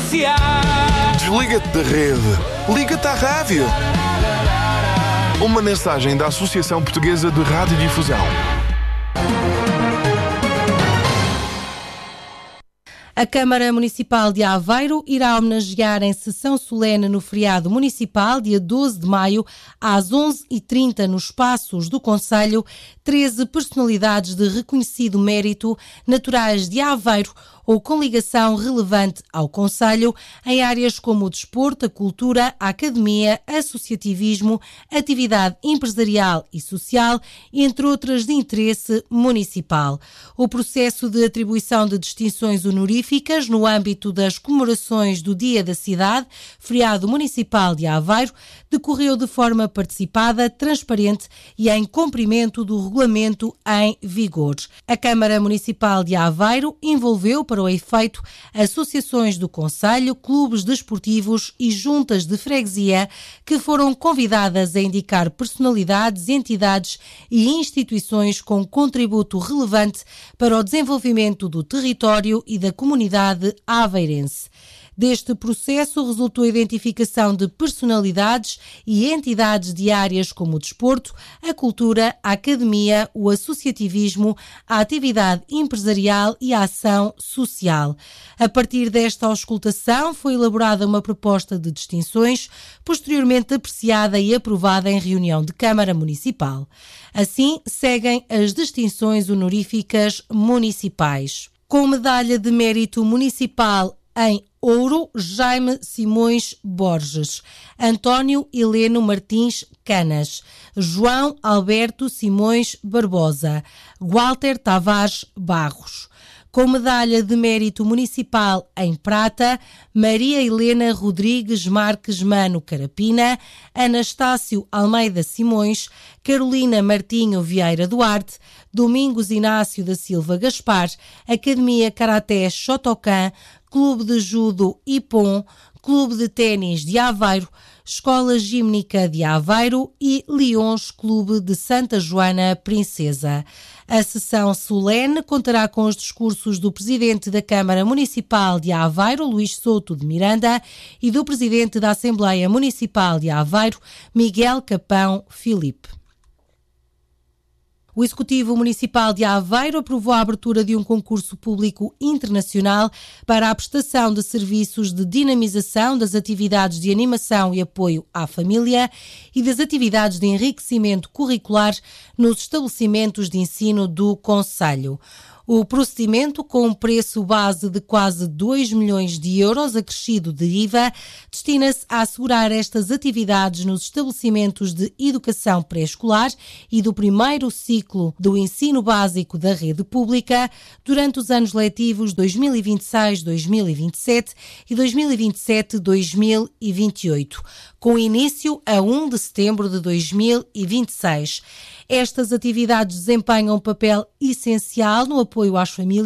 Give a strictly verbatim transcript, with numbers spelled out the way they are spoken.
comercial. Desliga-te da rede. Liga-te à rádio. Uma mensagem da Associação Portuguesa de Radiodifusão. A Câmara Municipal de Aveiro irá homenagear em sessão solene no feriado municipal, dia doze de maio, às onze e trinta, nos espaços do Conselho, treze personalidades de reconhecido mérito naturais de Aveiro ou com ligação relevante ao Conselho em áreas como o desporto, a cultura, a academia, associativismo, atividade empresarial e social, entre outras de interesse municipal. O processo de atribuição de distinções honoríficas no âmbito das comemorações do Dia da Cidade, feriado municipal de Aveiro, decorreu de forma participada, transparente e em cumprimento do regulamento em vigor. A Câmara Municipal de Aveiro envolveu para o efeito associações do Conselho, clubes desportivos e juntas de freguesia que foram convidadas a indicar personalidades, entidades e instituições com contributo relevante para o desenvolvimento do território e da comunidade aveirense. Deste processo resultou a identificação de personalidades e entidades de áreas como o desporto, a cultura, a academia, o associativismo, a atividade empresarial e a ação social. A partir desta auscultação foi elaborada uma proposta de distinções, posteriormente apreciada e aprovada em reunião de Câmara Municipal. Assim, seguem as distinções honoríficas municipais. Com medalha de mérito municipal em ouro, Jaime Simões Borges, António Heleno Martins Canas, João Alberto Simões Barbosa, Walter Tavares Barros. Com medalha de mérito municipal em prata, Maria Helena Rodrigues Marques Mano Carapina, Anastácio Almeida Simões, Carolina Martinho Vieira Duarte, Domingos Inácio da Silva Gaspar, Academia Karaté Shotokan, Clube de Judo Ipon, Clube de Ténis de Aveiro, Escola Gímnica de Aveiro e Leões Clube de Santa Joana Princesa. A sessão solene contará com os discursos do Presidente da Câmara Municipal de Aveiro, Luís Souto de Miranda, e do Presidente da Assembleia Municipal de Aveiro, Miguel Capão Filipe. O Executivo Municipal de Aveiro aprovou a abertura de um concurso público internacional para a prestação de serviços de dinamização das atividades de animação e apoio à família e das atividades de enriquecimento curricular nos estabelecimentos de ensino do Concelho. O procedimento, com um preço base de quase dois milhões de euros, acrescido de I V A, destina-se a assegurar estas atividades nos estabelecimentos de educação pré-escolar e do primeiro ciclo do ensino básico da rede pública durante os anos letivos dois mil e vinte e seis a dois mil e vinte e sete e dois mil e vinte e sete a dois mil e vinte e oito, com início a primeiro de setembro de dois mil e vinte e seis. Estas atividades desempenham um papel essencial no apoio às famílias